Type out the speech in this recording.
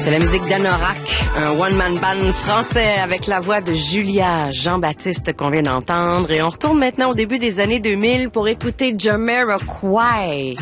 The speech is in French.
C'est la musique d'Anorak, un one-man band français avec la voix de Julia Jean-Baptiste qu'on vient d'entendre. Et on retourne maintenant au début des années 2000 pour écouter Jamiroquai.